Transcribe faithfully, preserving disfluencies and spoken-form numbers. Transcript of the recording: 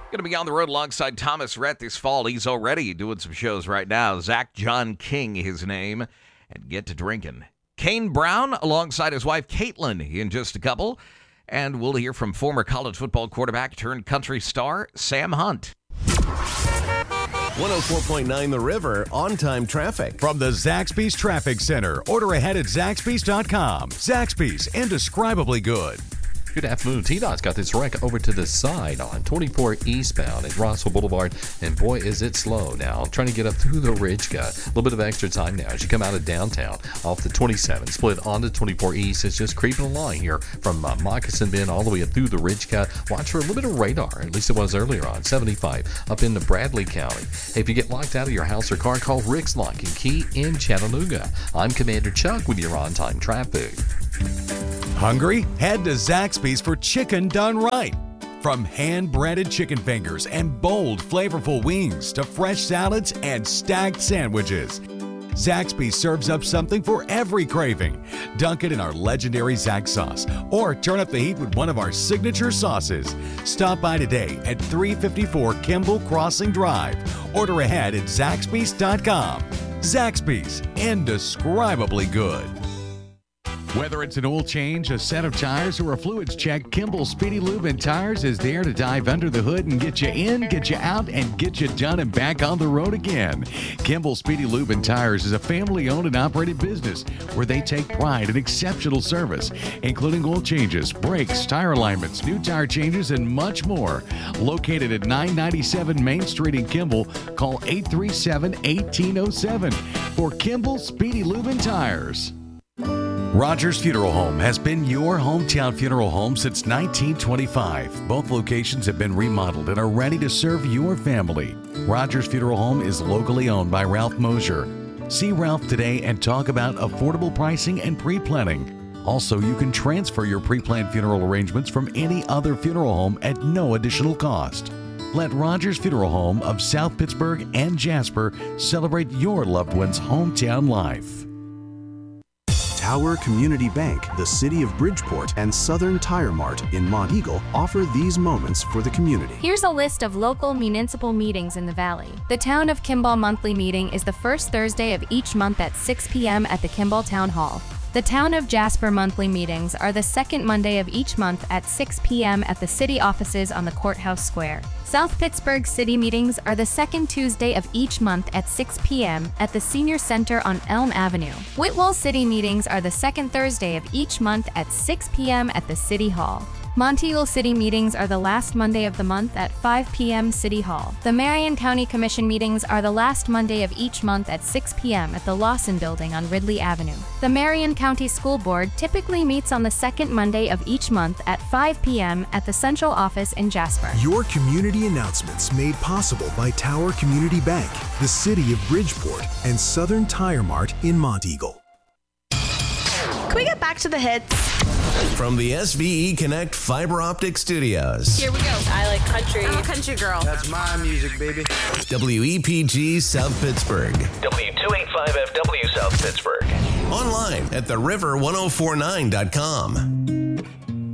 Going to be on the road alongside Thomas Rhett this fall. He's already doing some shows right now. Zach John King, his name, and get to drinking. Kane Brown alongside his wife Caitlin in just a couple. And we'll hear from former college football quarterback turned country star Sam Hunt. one oh four point nine The River, on-time traffic. From the Zaxby's Traffic Center. Order ahead at Zaxby's dot com. Zaxby's, indescribably good. Good afternoon. T DOT's got this wreck over to the side on twenty-four eastbound at Rossville Boulevard, and boy, is it slow now. Trying to get up through the ridge. Got a little bit of extra time now as you come out of downtown off the twenty-seven. Split onto twenty-four east. It's just creeping along here from uh, Moccasin Bend all the way up through the ridge cut. Watch for a little bit of radar, at least it was earlier on seventy-five up into Bradley County. Hey, if you get locked out of your house or car, call Rick's Lock and Key in Chattanooga. I'm Commander Chuck with your on-time traffic. Hungry? Head to Zaxby's for chicken done right. From hand-breaded chicken fingers and bold, flavorful wings to fresh salads and stacked sandwiches, Zaxby's serves up something for every craving. Dunk it in our legendary Zax sauce or turn up the heat with one of our signature sauces. Stop by today at three fifty-four Kimball Crossing Drive. Order ahead at Zaxby's dot com. Zaxby's, indescribably good. Whether it's an oil change, a set of tires, or a fluids check, Kimball Speedy Lube and Tires is there to dive under the hood and get you in, get you out, and get you done and back on the road again. Kimball Speedy Lube and Tires is a family-owned and operated business where they take pride in exceptional service, including oil changes, brakes, tire alignments, new tire changes, and much more. Located at nine ninety-seven Main Street in Kimball, call eight three seven, one eight zero seven for Kimball Speedy Lube and Tires. Rogers Funeral Home has been your hometown funeral home since nineteen twenty-five. Both locations have been remodeled and are ready to serve your family. Rogers Funeral Home is locally owned by Ralph Mosier. See Ralph today and talk about affordable pricing and pre-planning. Also, you can transfer your pre-planned funeral arrangements from any other funeral home at no additional cost. Let Rogers Funeral Home of South Pittsburgh and Jasper celebrate your loved one's hometown life. Tower Community Bank, the City of Bridgeport, and Southern Tire Mart in Monteagle offer these moments for the community. Here's a list of local municipal meetings in the Valley. The Town of Kimball Monthly Meeting is the first Thursday of each month at six p.m. at the Kimball Town Hall. The Town of Jasper Monthly Meetings are the second Monday of each month at six p.m. at the city offices on the Courthouse Square. South Pittsburgh City Meetings are the second Tuesday of each month at six p.m. at the Senior Center on Elm Avenue. Whitwell City Meetings are the second Thursday of each month at six p.m. at the City Hall. Monteagle City Meetings are the last Monday of the month at five p.m. City Hall. The Marion County Commission meetings are the last Monday of each month at six p.m. at the Lawson Building on Ridley Avenue. The Marion County School Board typically meets on the second Monday of each month at five p.m. at the Central Office in Jasper. Your community announcements made possible by Tower Community Bank, the City of Bridgeport, and Southern Tire Mart in Monteagle. Can we get back to the hits? From the S V E Connect Fiber Optic Studios. Here we go. I like country. I'm a country girl. That's my music, baby. W E P G South Pittsburgh. W two eighty-five F W South Pittsburgh. Online at the river ten forty-nine dot com.